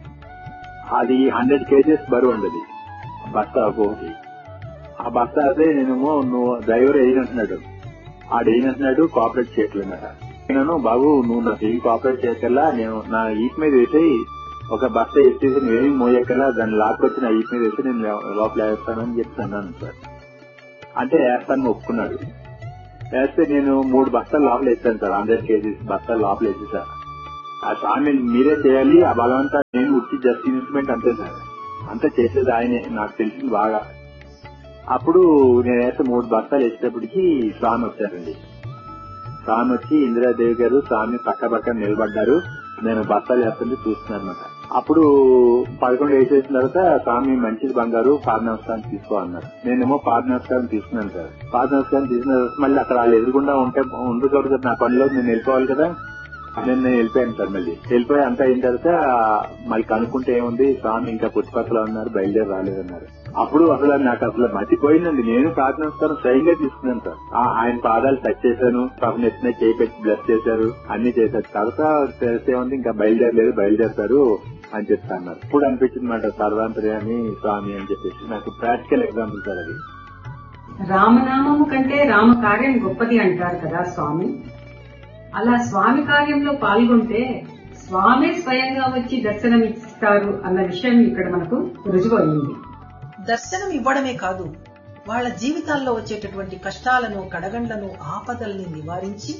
అది 100 kgs బరువు ఉండదు బస్తా ఒకటి. ఆ బస్తా అదే నేనేమో నువ్వు డ్రైవర్ వేయనంటున్నాడు, ఆడేయనంటున్నాడు, కోఆపరేట్ చేయట్లేదన్నమాట. నేను బాబు నువ్వు నాకు ఏం కోఆపరేట్ చేయకల్లా, నేను నా ఈట్ మీద వేసి ఒక బస్తా ఎత్తేసి నువ్వేమి మోయకల్లా దాన్ని లాక్కొచ్చి నా ఈట్ మీద వేసి నేను లోపల వేస్తానని చెప్తున్నాను సార్. అంటే వేస్తాను ఒప్పుకున్నాడు. వేస్తే నేను 3 బస్తాలు లోపల వేస్తాను సార్. 100 kgs బస్తాలు లోపల వేసేసా. ఆ స్వామి మీరే చేయాలి, ఆ భగవంతా నేను ఉట్టి జస్ట్ ఇన్స్ట్రుమెంట్ అంతే సార్, అంతా చేసేది ఆయనే, నాకు తెలిసింది బాగా. అప్పుడు నేనైతే 3 బస్తాలు వేసేటప్పటికి స్వామి వచ్చారండి. స్వామి వచ్చి ఇందిరాదేవి గారు స్వామి పక్క నిలబడ్డారు. నేను బస్తాలు వేస్తుంటే చూస్తున్నాను అనమాట. అప్పుడు 11 వేసేసిన తర్వాత స్వామి మంచిది బంగారు పాద నమస్కారం తీసుకో అన్నారు. నేనేమో పాద నమస్కారం తీసుకున్నాను సార్. పాద నమస్కారం తీసుకున్న తర్వాత మళ్ళీ అక్కడ వాళ్ళు ఎదురుగుండా ఉండకూడదు కదా, నా పనిలో నేను వెళ్ళిపోవాలి కదా. నేను వెళ్ళిపోయాను సార్. మళ్ళీ వెళ్ళిపోయి అంతా అయిన తర్వాత మళ్ళీ కనుక్కుంటే ఏముంది, స్వామి ఇంకా పుట్టుపక్కలో ఉన్నారు, బయలుదేరి రాలేదన్నారు. అప్పుడు అసలు నాకు అసలు మర్చిపోయిందండి. నేను పాద నమస్కారం స్వయంగా తీసుకున్నాను సార్. ఆయన పాదాలు టచ్ చేశాను, పాపం ఎత్తున చేయి పెట్టి బ్లెస్ చేశారు, అన్ని చేశారు. తర్వాత తెలిసే ఉంది ఇంకా బయలుదేరలేదు, బయలుదేరుతారు అని చెప్తా అన్నారు. ఇప్పుడు అనిపించింది మాట సర్వాంతర్యామి స్వామి అని చెప్పేసి. నాకు ప్రాక్టికల్ ఎగ్జాంపుల్ సార్ అది. రామనామము కంటే రామకార్యం గొప్పది అంటారు కదా స్వామి. అలా స్వామి కార్యంలో పాల్గొంటే స్వామి స్వయంగా వచ్చి దర్శనమిస్తారు అన్న విషయం ఇక్కడ మనకు రుజువయింది. దర్శనం ఇవ్వడమే కాదు, వాళ్ల జీవితాల్లో వచ్చేటటువంటి కష్టాలను, కడగండ్లను, ఆపదల్ని నివారించి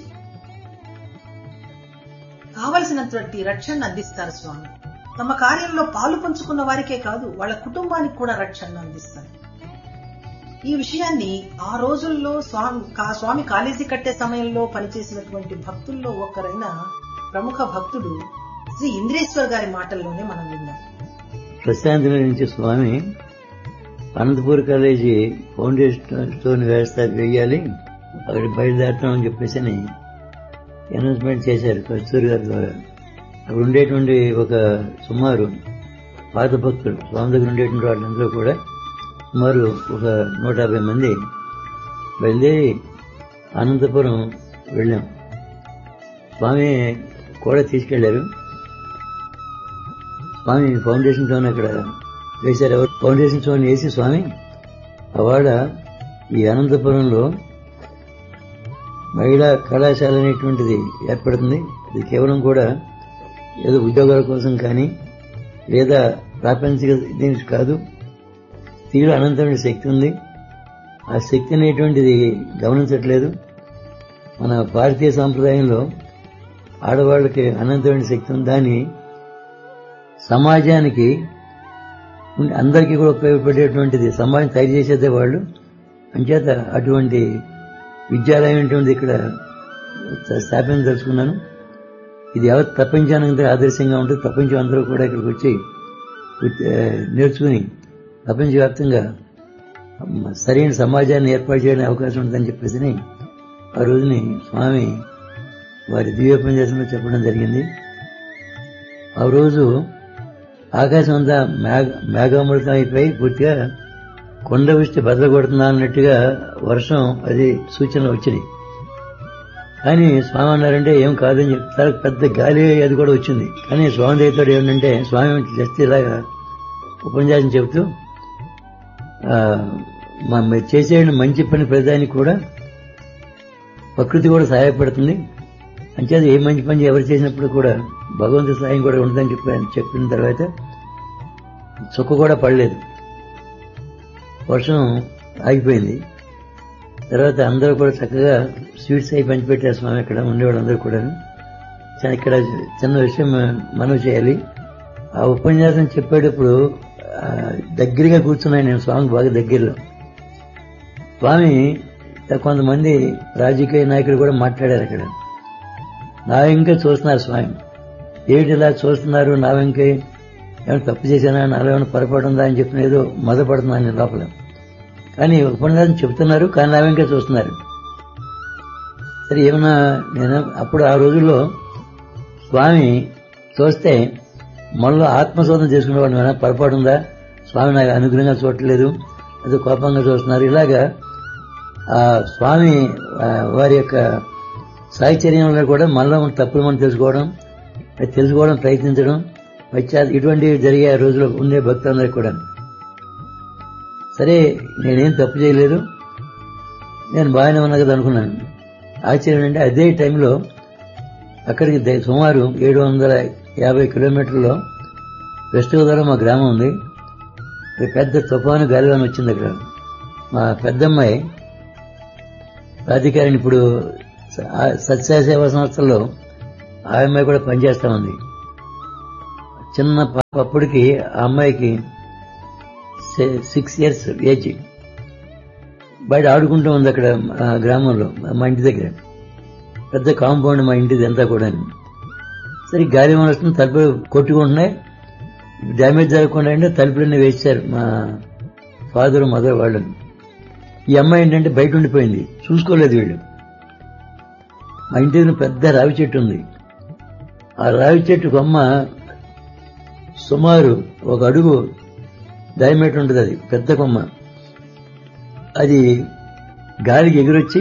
కావలసినటువంటి రక్షణ అందిస్తారు స్వామి. తమ కార్యంలో పాలు పంచుకున్న వారికే కాదు, వాళ్ల కుటుంబానికి కూడా రక్షణ అందిస్తారు. ఈ విషయాన్ని ఆ రోజుల్లో స్వామి కాలేజీ కట్టే సమయంలో పనిచేసినటువంటి భక్తుల్లో ఒకరైన ప్రముఖ భక్తుడు శ్రీ ఇంద్రేశ్వర్ గారి మాటల్లోనే మనం విన్నాం. ప్రశాంతి నుంచి స్వామి అనంతపూర్ కాలేజీ ఫౌండేషన్ స్టోన్ వేయాలి, అక్కడ బయలుదేరుతామని చెప్పేసి అనౌన్స్మెంట్ చేశారు కస్తూరి గారి ద్వారా. అక్కడ ఉండేటువంటి ఒక సుమారు పాత భక్తులు స్వామి దగ్గర ఉండేటువంటి వాళ్ళందరూ కూడా సుమారు ఒక 150 మంది బయలుదేరి అనంతపురం వెళ్ళాం. స్వామి కూడా తీసుకెళ్లారు. స్వామి ఫౌండేషన్ స్టోన్ అక్కడ వేశారు. ఫౌండేషన్ స్టోన్ వేసి స్వామి అవాడ ఈ అనంతపురంలో మహిళా కళాశాల అనేటువంటిది ఏర్పడుతుంది. ఇది కేవలం కూడా ఏదో ఉద్యోగాల కోసం కానీ లేదా ప్రాపంచిక దీనికి కాదు. స్త్రీలో అనంతమైన శక్తి ఉంది. ఆ శక్తి అనేటువంటిది గమనించట్లేదు. మన భారతీయ సాంప్రదాయంలో ఆడవాళ్ళకి అనంతమైన శక్తి ఉంది. దాన్ని సమాజానికి అందరికీ కూడా ఉపయోగపడేటువంటిది సమాజం తయారు చేసేదే వాళ్ళు. అంచేత అటువంటి విద్యాలయం ఏంటి ఇక్కడ స్థాపించదలుచుకున్నాను. ఇది యావత్ ప్రపంచానికి ఆదర్శంగా ఉంటుంది. ప్రపంచం అందరూ కూడా ఇక్కడికి వచ్చి నేర్చుకుని ప్రపంచవ్యాప్తంగా సరైన సమాజాన్ని ఏర్పాటు చేయడానికి అవకాశం ఉంటుందని చెప్పేసి ఆ రోజుని స్వామి వారి దివ్యోపన్యాసంలో చెప్పడం జరిగింది. ఆ రోజు ఆకాశం అంతా మేఘామృతం అయిపోయి పూర్తిగా కొండ వృష్టి బదలగొడుతున్నా అన్నట్టుగా వర్షం అది సూచనలు వచ్చినాయి. కానీ స్వామి అన్నారంటే ఏం కాదని చెప్తారు. పెద్ద గాలి అది కూడా వచ్చింది. కానీ స్వామి దగ్గర ఏమిటంటే స్వామి జస్ట్ ఇలాగా ఉపన్యాసం చెబుతూ మీరు చేసే మంచి పని ప్రతిదానికి కూడా ప్రకృతి కూడా సహాయపడుతుంది. అంచేది ఏ మంచి పని ఎవరు చేసినప్పుడు కూడా భగవంతుడి సహాయం కూడా ఉంటుందని చెప్పిన తర్వాత చుక్క కూడా పడలేదు. వర్షం ఆగిపోయింది. తర్వాత అందరూ కూడా చక్కగా స్వీట్స్ అయి పంచిపెట్టారు స్వామి. అక్కడ ఉండేవాళ్ళందరూ కూడా. ఇక్కడ చిన్న విషయం మనవి చేయాలి. ఆ ఉపన్యాసం చెప్పేటప్పుడు దగ్గరగా కూర్చున్నాను నేను స్వామికి బాగా దగ్గరలో. స్వామి కొంతమంది రాజకీయ నాయకులు కూడా మాట్లాడారు అక్కడ. నా వెంకే చూస్తున్నారు స్వామి. ఏమిటి ఇలా చూస్తున్నారు, నా వెంకే ఏమైనా తప్పు చేశానా, నాలో ఏమైనా పొరపాటు ఉందా అని చెప్పిన ఏదో మొదపడుతున్నాను నేను లోపల. కానీ ఉపన్యాసం చెప్తున్నారు, కానీ నా వెంకే చూస్తున్నారు. సరే ఏమన్నా నేను అప్పుడు ఆ రోజుల్లో స్వామి చూస్తే మనలో ఆత్మశోధన చేసుకునేవాడు. ఏమైనా పొరపాటు ఉందా, స్వామి నాకు అనుగ్రహంగా చూడట్లేదు, అది కోపంగా చూస్తున్నారు. ఇలాగా ఆ స్వామి వారి యొక్క సాహచర్యంలో కూడా మనలో తప్పులు మనం తెలుసుకోవడం ప్రయత్నించడం ఇటువంటివి జరిగే రోజుల్లో ఉండే భక్తులందరికీ కూడా. సరే నేనేం తప్పు చేయలేదు, నేను బాగానే ఉన్నా కదా అనుకున్నాను. ఆశ్చర్యం అంటే అదే టైంలో అక్కడికి సుమారు 750 కిలోమీటర్లో వెస్ట్ గోదావరిలో మా గ్రామం ఉంది. పెద్ద తుఫాను గాలివాన వచ్చింది. అక్కడ మా పెద్దమ్మాయి రాధికారిని ఇప్పుడు సత్యసేవా సంస్థల్లో ఆ అమ్మాయి కూడా పనిచేస్తా ఉంది. చిన్న అప్పటికి ఆ అమ్మాయికి 6 years ఏజ్. బయట ఆడుకుంటూ ఉంది అక్కడ గ్రామంలో, మా ఇంటి దగ్గర. పెద్ద కాంపౌండ్ మా ఇంటిది అంతా కూడా. సరే గాలి వస్తుంది, తలుపులు కొట్టుకుంటున్నాయి. డ్యామేజ్ జరగకుండా అంటే తలుపులన్నీ వేశారు మా ఫాదర్ మదర్ వాళ్ళని. ఈ అమ్మాయి ఏంటంటే బయట ఉండిపోయింది, చూసుకోలేదు వీళ్ళు. మా ఇంటి దగ్గర పెద్ద రావి చెట్టు ఉంది. ఆ రావి చెట్టు కొమ్మ సుమారు 1 అడుగు డయామీటర్ ఉంటుంది. అది పెద్ద కొమ్మ. అది గాలికి ఎగురొచ్చి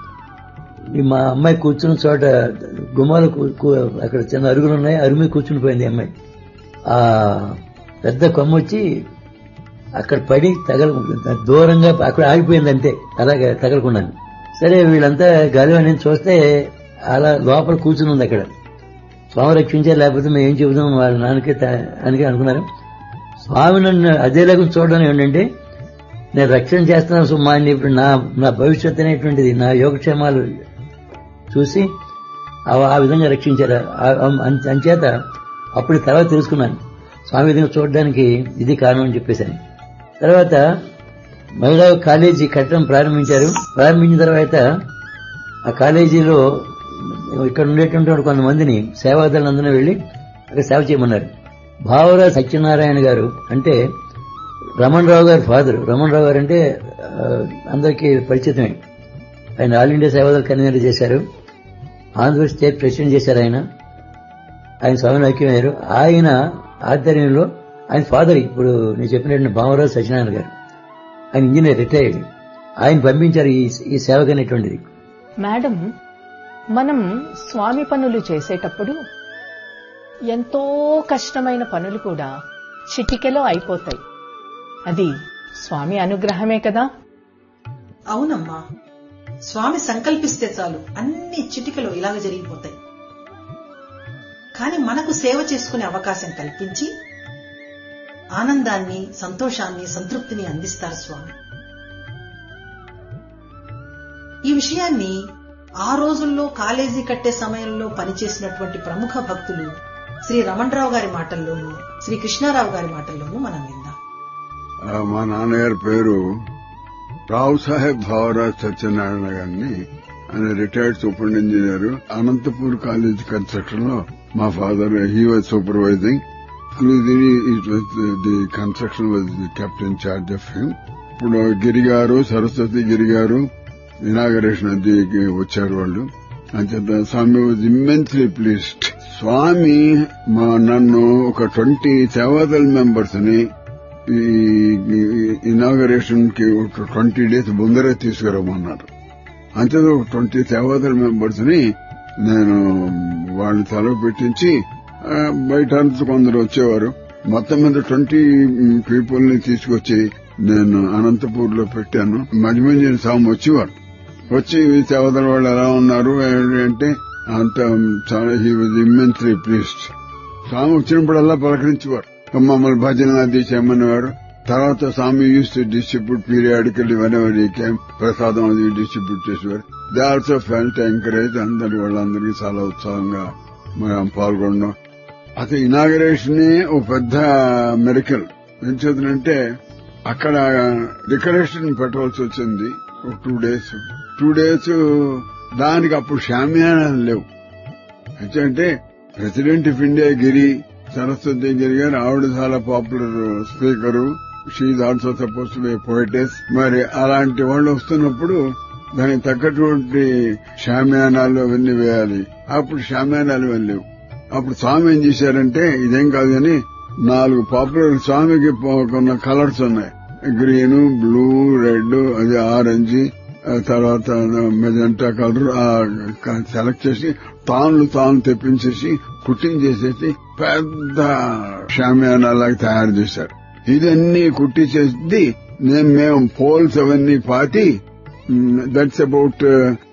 మా అమ్మాయి కూర్చున్న చోట గుమ్మాలు అక్కడ చిన్న అరుగులు ఉన్నాయి, అరుగు మీద కూర్చుని అమ్మాయి. ఆ పెద్ద కొమ్మ వచ్చి అక్కడ పడి దూరంగా అక్కడ ఆగిపోయింది అంతే, అలాగే తగలకుండా. సరే వీళ్ళంతా గాలివాణి చూస్తే అలా లోపల కూర్చుని ఉంది అక్కడ. స్వామి రక్షించారు, లేకపోతే మేము ఏం చెబుదాం వాళ్ళ నాన్నకి అని అనుకున్నారు. స్వామి నన్ను అదేలాగా చూడడం ఏంటంటే, నేను రక్షణ చేస్తున్నాను సుమా అని ఇప్పుడు నా భవిష్యత్ అనేటువంటిది, నా యోగక్షేమాలు చూసి ఆ విధంగా రక్షించారు. అంచేత అప్పుడు తర్వాత తెలుసుకున్నాను స్వామి విధంగా చూడడానికి ఇది కారణం అని చెప్పేశాను. తర్వాత మహిళా కాలేజీ కట్టడం ప్రారంభించారు. ప్రారంభించిన తర్వాత ఆ కాలేజీలో ఇక్కడ ఉండేటువంటి కొంతమందిని సేవాదళందరూ వెళ్లి అక్కడ సేవ చేయమన్నారు. భావరాజ్ సత్యనారాయణ గారు అంటే రమణరావు గారి ఫాదర్. రమణరావు గారు అంటే అందరికీ పరిచితమే. ఆయన ఆల్ ఇండియా సేవాదళ కన్వీనర్ చేశారు, ఆంధ్రప్రదేశ్ స్టేట్ ప్రెసిడెంట్ చేశారు. ఆయన స్వామిని ఐక్యమయ్యారు. ఆయన ఆధ్వర్యంలో ఆయన ఫాదర్ ఇప్పుడు నేను చెప్పినట్టు భావరాజ్ సత్యనారాయణ గారు, ఆయన ఇంజనీర్, రిటైర్డ్. ఆయన పంపించారు ఈ సేవకు అనేటువంటిది. మేడం, మనం స్వామి పనులు చేసేటప్పుడు ఎంతో కష్టమైన పనులు కూడా చిటికెలో అయిపోతాయి. అది స్వామి అనుగ్రహమే కదా. అవునమ్మా, స్వామి సంకల్పిస్తే చాలు అన్ని చిటికలో ఇలాగ జరిగిపోతాయి. కాని మనకు సేవ చేసుకునే అవకాశం కల్పించి ఆనందాన్ని, సంతోషాన్ని, సంతృప్తిని అందిస్తారు స్వామి. ఈ విషయాన్ని ఆ రోజుల్లో కాలేజీ కట్టే సమయంలో పనిచేసినటువంటి ప్రముఖ భక్తులు శ్రీ రమణరావు గారి మాటల్లోనూ, శ్రీ కృష్ణారావు గారి మాటల్లోనూ మనం విందాం. మా నాన్నగారి పేరు రావు సాహెబ్ భావరాజ్ సత్యనారాయణ గారిని. ఆయన retired సూపరింట్ engineer. Anantapur college construction లో మా father he was supervising. The construction was kept in charge of him. ఇప్పుడు గిరిగారు, సరస్వతి గిరిగారు ఇనాగరేషన్ అది వచ్చారు వాళ్ళు. అంచేత స్వామి వాజ్ ఇమ్మెన్స్లీ ప్లీజ్డ్. స్వామి నన్ను ఒక 20 సేవాదళ మెంబర్స్ ని ఇనాగరేషన్ కి 20 days ముందరే తీసుకురమ్మన్నారు. అంచేత ఒక 20 సేవాదళ మెంబర్స్ ని నేను వాళ్ళని సెలవు పెట్టించి బయట కొందరు వచ్చేవారు. మొత్తం మీద 20 పీపుల్ ని తీసుకొచ్చి నేను అనంతపూర్ లో పెట్టాను. మధ్య స్వామి వచ్చేవారు. వచ్చి సేవదల వాళ్ళు ఎలా ఉన్నారు అంటే అంత చాలా హీ వాజ్ ఇమ్మెన్స్లీ ప్లీజ్డ్. స్వామి వచ్చినప్పుడల్లా పలకరించేవారు, మమ్మల్ని భజన అది చేయమనేవారు. తర్వాత స్వామి use to distribute periodically whenever he came, ప్రసాదం అది డిస్ట్రిబ్యూట్ చేసేవారు. They also felt encourage. వాళ్ళందరికీ చాలా ఉత్సాహంగా మనం పాల్గొనడం. అసలు ఇనాగరేషన్ ఓ పెద్ద మెరికల్. ఏం చేద్దంటే అక్కడ డెకరేషన్ పెట్టవలసి వచ్చింది. ఒక 2 days దానికి అప్పుడు షామియానాలు లేవు. అంటే ప్రెసిడెంట్ ఆఫ్ ఇండియా గిరి, సరస్వతి గిరి గారు, ఆవిడ చాలా popular speaker. She is also suppose to be పోయిటెస్. మరి అలాంటి వాళ్ళు వస్తున్నప్పుడు దానికి తగ్గటువంటి షామియానాలు అవన్నీ వేయాలి. అప్పుడు షామియానాలు అవన్నీ లేవు. అప్పుడు స్వామి ఏం చేశారంటే ఇదేం కాదు కానీ 4 పాపులర్ స్వామికి కొన్న కలర్స్ ఉన్నాయి. గ్రీన్, బ్లూ, రెడ్, అది ఆరెంజ్, తర్వాత మెజెంటా కలర్ సెలెక్ట్ చేసి తాను తెప్పించేసి కుట్టింగ్ చేసేసి పెద్ద షామియానాలాగా తయారు చేశారు. ఇదన్నీ కుట్టి చేసి మేము పోల్స్ అవన్నీ పాతి, that's about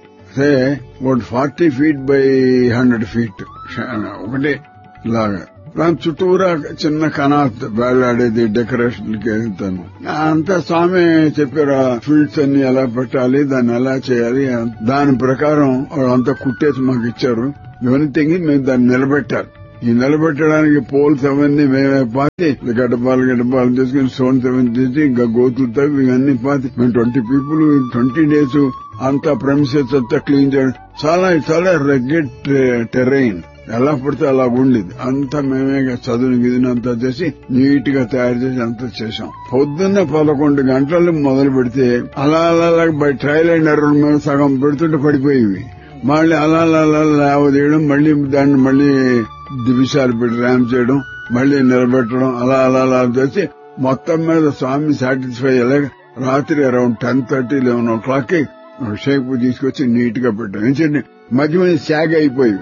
40 feet by 100 feet ఒకటే లాగా. దాని చుట్టూరా చిన్న కనాత్ వేలాడేది డెకరేషన్ కి వెళ్తాను. అంతా స్వామి చెప్పారు ఫీల్డ్స్ అన్ని ఎలా పెట్టాలి, దాన్ని ఎలా చేయాలి. దాని ప్రకారం అంతా కుట్టేసి మాకు ఇచ్చారు. ఇవన్నీ తెగి మేము దాన్ని నిలబెట్టారు. ఈ నిలబెట్టడానికి పోల్స్ అవన్నీ మేమే పాతి గడ్డపాలు తీసుకుని స్టోన్స్ అవన్నీ తీసి ఇంకా గోతులు తవ్వి ఇవన్నీ పాతి మేము 20 పీపుల్ 20 days అంతా ప్రెమిసెస్ అంతా క్లీన్ చేయడం. చాలా రెగ్యులర్ టెరైన్, ఎలా పడితే అలా ఉండేది. అంతా మేమే చదువుని గిదిని అంతా చేసి నీట్ గా తయారు చేసి అంతా చేశాం. పొద్దున్న 11 గంటలు మొదలు పెడితే అలా బై ట్రయల్ అండ్ ఎర్రర్ మేము సగం పెడుతుంటే పడిపోయేవి. మళ్ళీ అలా లేవదీయడం, మళ్ళీ దాన్ని మళ్ళీ దివిసాలు పెట్టి ర్యామ్ చేయడం, మళ్ళీ నిలబెట్టడం, అలా చేసి మొత్తం మీద స్వామి సాటిస్ఫై అయ్యేలాగా రాత్రి అరౌండ్ 10:30, 11 o'clock షేపు తీసుకొచ్చి నీట్ గా పెట్టాం. ఏంటంటే మధ్య శాగ్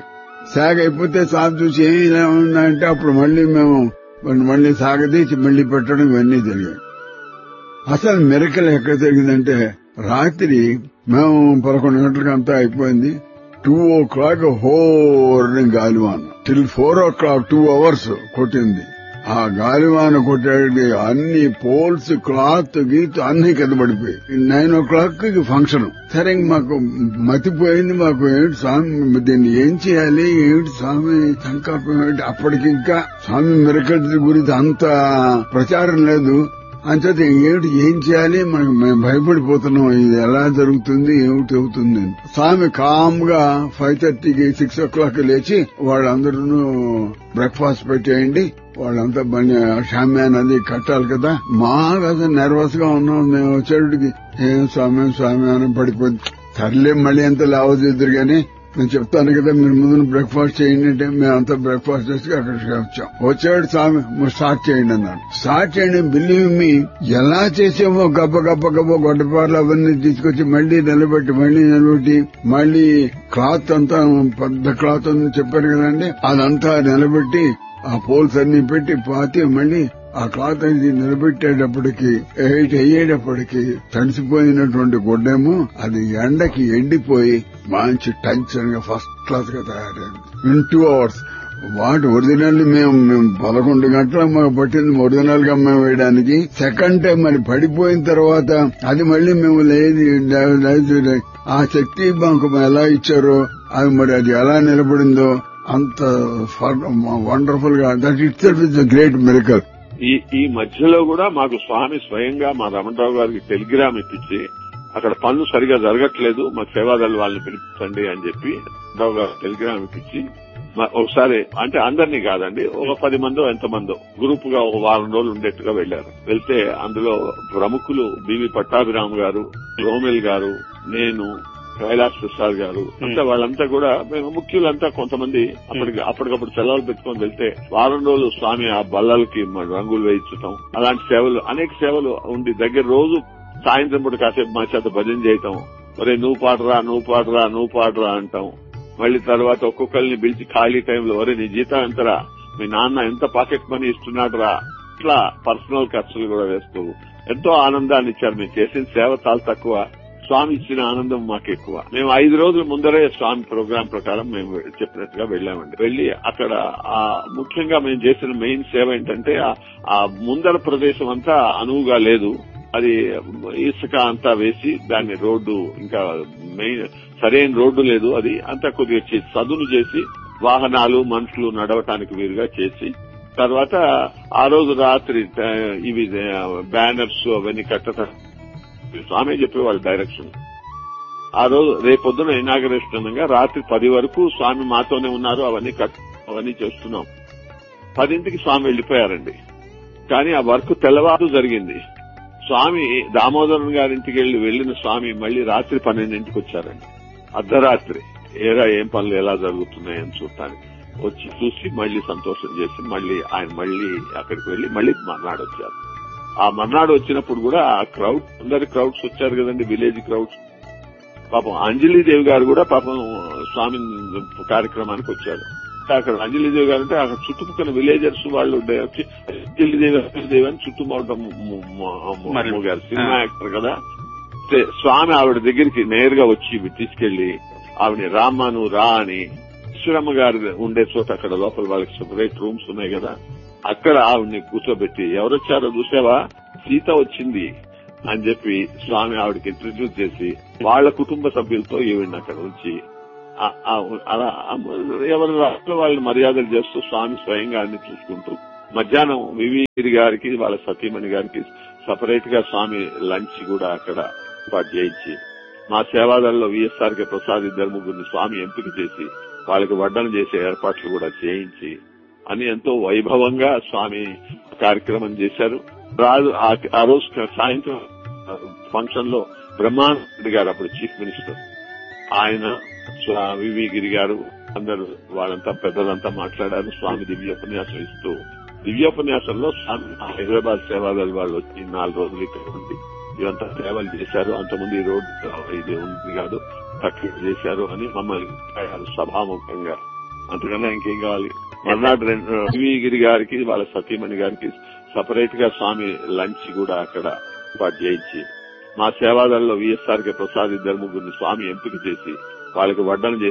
అయిపోతే స్వామి చూసి ఏమి ఇలా ఉందంటే అప్పుడు మళ్ళీ మేము మళ్ళీ సాగదీసి మళ్ళీ పెట్టడం ఇవన్నీ జరిగాయి. అసలు మిరకల్ ఎక్కడ జరిగిందంటే రాత్రి మేము 11 గంటలకు అంతా అయిపోయింది. 2 o'clock హోర్ని గాలివాన టిల్ 4 o'clock 2 hours కొట్టింది. ఆ గాలివాన కొట్టేది అన్ని పోల్స్ క్లాత్ గీత్ అన్ని కిందపడిపోయి 9 o'clock ఫంక్షన్. సరే మాకు మతిపోయింది. మాకు ఏమిటి స్వామి దీన్ని ఏం చేయాలి, ఏమిటి స్వామి సంకల్పం ఏమిటి. అప్పటికింకా స్వామి మిరకల్ గురించి అంత ప్రచారం లేదు. అంచేత ఏమిటి ఏం చేయాలి, మేము భయపడిపోతున్నాం. ఇది ఎలా జరుగుతుంది, ఏమిటి అవుతుంది. స్వామి కామ్ గా 5:30కి 6 o'clock లేచి వాళ్ళందరూ బ్రేక్ఫాస్ట్ పెట్టేయండి, వాళ్ళంతా షామ్యాన్ అది కట్టాలి కదా. మాకు అసలు నర్వస్ గా ఉన్నాం. మేము వచ్చేటికి ఏం స్వామి అని పడిపోయింది. సర్లే మళ్ళీ ఎంత లావదిద్దరు గాని నేను చెప్తాను కదా మీరు ముందు బ్రేక్ఫాస్ట్ చేయండి అంటే మేమంతా బ్రేక్ఫాస్ట్ చేసి అక్కడికి వచ్చాడు. స్వామి స్టార్ట్ చేయండి అన్నాడు. స్టార్ట్ చేయండి. బిలీవ్ మీ ఎలా చేసామో గబ్బ గొడ్డపార్లు అవన్నీ తీసుకొచ్చి మళ్ళీ నిలబెట్టి మళ్ళీ క్లాత్ అంతా పెద్ద క్లాత్ అని చెప్పారు కదండి, అదంతా నిలబెట్టి ఆ పోల్స్ అన్ని పెట్టి పాతి మళ్ళీ ఆ క్లాత్ అనేది నిలబెట్టేటప్పటికి 8 అయ్యేటప్పటికి తడిసిపోయినటువంటి గుడ్డేమో అది ఎండకి ఎండిపోయి మంచి టెన్షన్ గా ఫస్ట్ క్లాస్ గా తయారైంది. ఇన్ 2 hours వాటి ఒరిజినల్ మేము 11 గంటలకు మాకు పట్టింది ఒరిజినల్ గా మేము వేయడానికి. సెకండ్ టైం మరి పడిపోయిన తర్వాత అది మళ్ళీ మేము లేదు ఆ శక్తి మాకు ఎలా ఇచ్చారో అది మరి అది ఎలా నిలబడిందో అంత వండర్ఫుల్ గా that it self is a great miracle. ఈ మధ్యలో కూడా మాకు స్వామి స్వయంగా మా రమణరావు గారికి టెలిగ్రామ్ ఇప్పించి అక్కడ పనులు సరిగా జరగట్లేదు, మా సేవాదళ వాళ్ళని పిలిపించండి అని చెప్పి రావు గారు టెలిగ్రామ్ ఇప్పించి ఒకసారి అంటే అందరినీ కాదండి ఒక 10 మందో ఎంతమందో గ్రూప్ గా ఒక వారం రోజులు ఉండేట్టుగా వెళ్లారు. వెళ్తే అందులో ప్రముఖులు బివి పట్టాభిరామ్ గారు, రోమిల్ గారు, నేను, కైలాస్ ప్రసాద్ గారు అంతా వాళ్ళంతా కూడా మేము ముఖ్యులంతా కొంతమంది అప్పటికప్పుడు సెలవులు పెట్టుకొని వెళ్తే వారం రోజులు స్వామి ఆ బల్లలకి రంగులు వేయించటం అలాంటి సేవలు అనేక సేవలు ఉండి దగ్గర రోజు సాయంత్రం పూట కాసేపు మా చేత భజన చేయటం, ఒరే నువ్వు పాడరా అంటాం. మళ్లీ తర్వాత ఒక్కొక్కరిని పిలిచి ఖాళీ టైంలో ఒరే నీ జీతం ఎంతరా, మీ నాన్న ఎంత పాకెట్ మనీ ఇస్తున్నాడు రా, ఇట్లా పర్సనల్ ఖర్చులు కూడా వేస్తూ ఎంతో ఆనందాన్ని ఇచ్చారు. మేము చేసిన సేవ చాలా తక్కువ, స్వామి ఇచ్చిన ఆనందం మాకు ఎక్కువ. మేము 5 రోజుల ముందరే స్వామి ప్రోగ్రాం ప్రకారం మేము చెప్పినట్టుగా వెళ్లామండి. వెళ్లి అక్కడ ముఖ్యంగా మేము చేసిన మెయిన్ సేవ ఏంటంటే ఆ ముందర ప్రదేశం అంతా అనువుగా లేదు, అది ఇసుక అంతా వేసి దాన్ని రోడ్డు ఇంకా మెయిన్ సరైన రోడ్డు లేదు, అది అంతా కొద్దిగా చదును చేసి వాహనాలు మనుషులు నడవటానికి వీలుగా చేసి తర్వాత ఆ రోజు రాత్రి ఇవి బ్యానర్స్ అవన్నీ కట్టడం స్వామి చెప్పేవాళ్ళు డైరెక్షన్. ఆ రోజు రేపొద్దున ఇనాగరేషన్ అనగా రాత్రి 10 వరకు స్వామి మాతోనే ఉన్నారు. అవన్నీ చేస్తున్నాం. 10ంటికి స్వామి వెళ్లిపోయారండి. కానీ ఆ వర్క్ తెల్లవారు జరిగింది. స్వామి దామోదరన్ గారింటికి వెళ్లిన స్వామి మళ్లీ రాత్రి 12ంటికి వచ్చారండి. అర్ధరాత్రి ఏం పనులు ఎలా జరుగుతున్నాయని చూడటానికి వచ్చి చూసి మళ్లీ సంతోషం చేసి ఆయన మళ్లీ అక్కడికి వెళ్లి మళ్లీ మర్నాడు వచ్చారు. ఆ మర్నాడు వచ్చినప్పుడు కూడా ఆ అందరి క్రౌడ్స్ వచ్చారు కదండి, విలేజ్ క్రౌడ్స్. పాపం అంజలీదేవి గారు కూడా పాపం స్వామి కార్యక్రమానికి వచ్చారు. అక్కడ అంజలీదేవి గారు అంటే అక్కడ చుట్టుపక్కల విలేజర్స్ వాళ్ళు వచ్చి అంజలీదేవి అని చుట్టుముట్టడం గారు సినిమా యాక్టర్ కదా. స్వామి ఆవిడ దగ్గరికి నేరుగా వచ్చి తీసుకెళ్లి ఆవిడ రామ్మాను రా అని ఈశ్వరమ్మ గారు ఉండే చోట అక్కడ లోపల వాళ్ళకి సెపరేట్ రూమ్స్ ఉన్నాయి కదా, అక్కడ ఆవిడ్ని కూర్చోబెట్టి ఎవరొచ్చారో చూసావా, సీత వచ్చింది అని చెప్పి స్వామి ఆవిడకి ఇంట్రడ్యూస్ చేసి వాళ్ళ కుటుంబ సభ్యులతో ఈవిడ్ని అక్కడ ఉంచి అలా ఎవరి రాష్ట్రంలో వాళ్ళని మర్యాదలు చేస్తూ స్వామి స్వయంగా అన్ని చూసుకుంటూ మధ్యాహ్నం వివి గారికి వాళ్ళ సతీమణి గారికి సపరేట్ గా స్వామి లంచ్ కూడా అక్కడ ఏర్పాటు చేయించి మా సేవాదల్లో విఎస్ఆర్కే ప్రసాద్ ఇద్దరు ముగ్గురిని స్వామి ఎంపిక చేసి వాళ్ళకి వడ్డన చేసే ఏర్పాట్లు కూడా చేయించి అని ఎంతో వైభవంగా స్వామి కార్యక్రమం చేశారు. ఆ రోజు సాయంత్రం ఫంక్షన్ లో బ్రహ్మానంద గారు అప్పుడు చీఫ్ మినిస్టర్ ఆయన వివి గిరి గారు అందరు వాళ్ళంతా పెద్దలంతా మాట్లాడారు. స్వామి దివ్యోపన్యాసం ఇస్తూ దివ్యోపన్యాసంలో స్వామి హైదరాబాద్ సేవాదళ వాళ్ళు వచ్చి 4 రోజులు ఇక్కడ ఉండి ఇవంతా సేవలు చేశారు. అంతకుముందు ఈ రోడ్డు ఇది ఉంది కాదు అక్కడ చేశారు అని మమ్మల్ని సభాముఖంగా. అంతకన్నా ఇంకేం కావాలి. మర్నాడు వివి గిరి గారికి వాళ్ళ సతీమణి గారికి సపరేట్ గా స్వామి లంచ్ కూడా అక్కడ ఏర్పాటు చేయించి మా సేవాదల్లో విఎస్ఆర్కే ప్రసాద్ ఇద్దరు ముగ్గురిని స్వామి ఎంపిక చేసి వాళ్ళకి వడ్డన